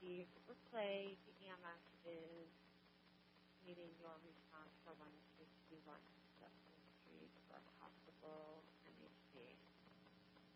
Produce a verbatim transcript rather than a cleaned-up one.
Steve Reclay, the E M S is needing your response for when it needs to be run.